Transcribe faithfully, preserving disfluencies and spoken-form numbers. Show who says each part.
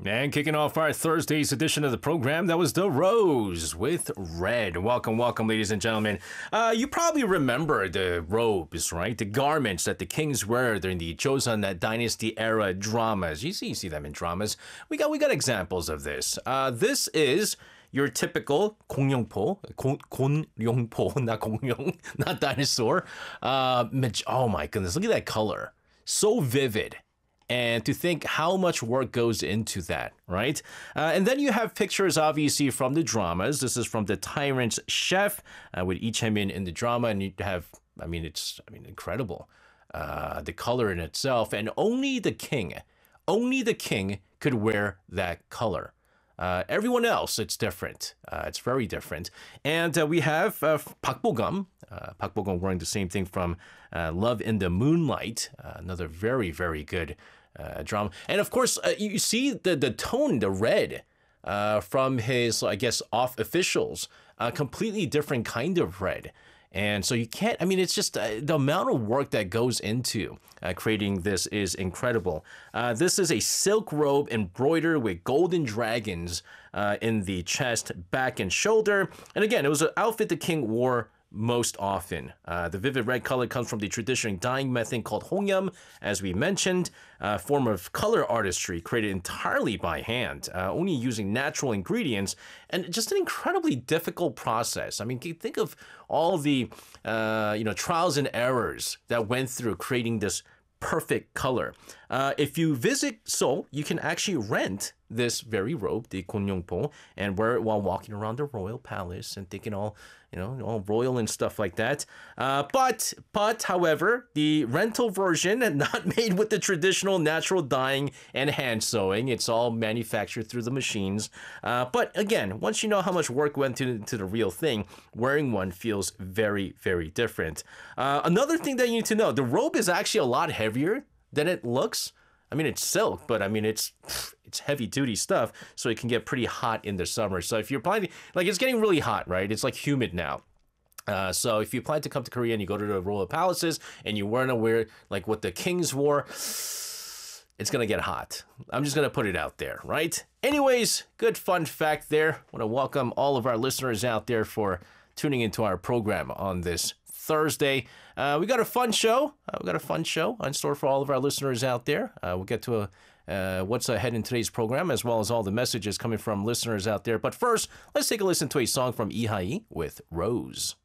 Speaker 1: And kicking off our Thursday's edition of the program, that was The Rose with Red. Welcome, welcome, ladies and gentlemen. Uh, you probably remember the robes, right? The garments that the kings wear during the Joseon Dynasty era dramas. You see, you see them in dramas. We got, we got examples of this. Uh, this is your typical 공룡포, 곤, 곤룡포, not 공룡, not dinosaur. Uh, oh my goodness, look at that color. So vivid. And to think how much work goes into that, right? Uh, and then you have pictures, obviously, from the dramas. This is from The Tyrant's Chef, uh, with Lee Chae-min in the drama. And you have, I mean, it's, I mean, incredible. Uh, the color in itself. And only the king, only the king could wear that color. Uh, everyone else, it's different. Uh, it's very different. And uh, we have uh, Park Bo-gum. Uh, Park Bo-gum wearing the same thing from uh, Love in the Moonlight. Uh, another very, very good uh, drama. And of course, uh, you see the, the tone, the red uh, from his, I guess, off officials. A completely different kind of red. And so you can't, I mean, it's just uh, the amount of work that goes into uh, creating this is incredible. Uh, this is a silk robe embroidered with golden dragons uh, in the chest, back, and shoulder. And again, it was an outfit the king wore most often. Uh, the vivid red color comes from the traditional dyeing method called hongyam, as we mentioned, a form of color artistry created entirely by hand, uh, only using natural ingredients, and just an incredibly difficult process. I mean, think of all the uh, you know trials and errors that went through creating this perfect color. Uh, if you visit Seoul, you can actually rent this very robe, the 곤룡포, and wear it while walking around the royal palace and thinking all, you know, all royal and stuff like that. Uh, but, but, however, the rental version, not made with the traditional natural dyeing and hand sewing. It's all manufactured through the machines. Uh, but again, once you know how much work went into the real thing, wearing one feels very, very different. Uh, another thing that you need to know, the robe is actually a lot heavier than it looks. I mean, it's silk, but I mean, it's it's heavy duty stuff, so it can get pretty hot in the summer. So if you're planning, like it's getting really hot, right? It's like humid now. Uh, so if you plan to come to Korea and you go to the royal palaces and you want to wear like what the kings wore, it's going to get hot. I'm just going to put it out there, right? Anyways, good fun fact there. I want to welcome all of our listeners out there for tuning into our program on this Thursday. Uh, we got a fun show. Uh, we got a fun show in store for all of our listeners out there. Uh, we'll get to a, uh, what's ahead in today's program, as well as all the messages coming from listeners out there. But first, let's take a listen to a song from Lee Ha-hee with Rose.